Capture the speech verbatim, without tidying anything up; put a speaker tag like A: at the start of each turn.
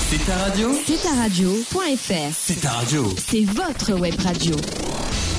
A: C'est ta radio?
B: C'est ta radio point F R.
A: C'est ta radio.
B: C'est votre web radio.